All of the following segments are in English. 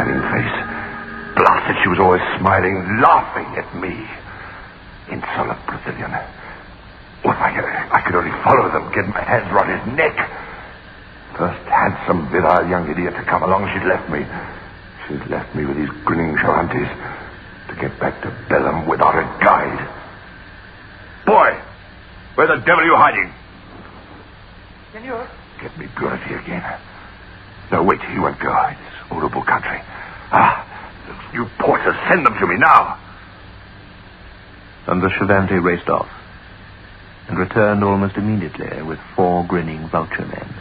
smiling face. Blasted, she was always smiling, laughing at me. Insolent Brazilian. Well, I could only follow them, get my hands around his neck. First handsome, virile young idiot to come along, she'd left me. She'd left me with these grinning Charantes to get back to Bellum without a guide. Boy, where the devil are you hiding? Senor? Get me Purity again. No, wait, he won't go. It's Urubu country. You porters, send them to me now. And the Cervantes raced off and returned almost immediately with 4 grinning vulture men.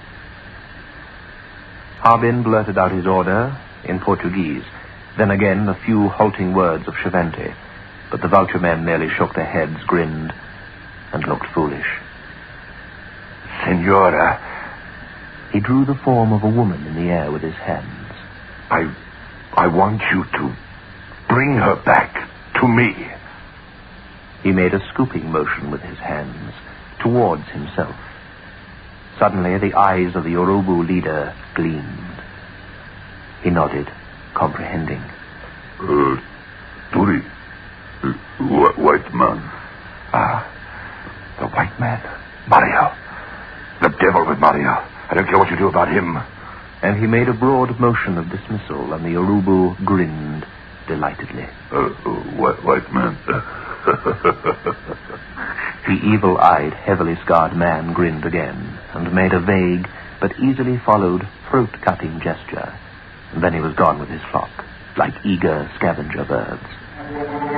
Harbin blurted out his order in Portuguese, then again a few halting words of Cervantes, but the vulture men merely shook their heads, grinned, and looked foolish. Senora. He drew the form of a woman in the air with his hands. I want you to bring her back to me. He made a scooping motion with his hands towards himself. Suddenly, the eyes of the Urubu leader gleamed. He nodded, comprehending. Turi. White man. The white man. Mario. The devil with Mario. I don't care what you do about him. And he made a broad motion of dismissal, and the Urubu grinned delightedly. White man. The evil-eyed, heavily scarred man grinned again, and made a vague, but easily followed, throat-cutting gesture. And then he was gone with his flock, like eager scavenger birds.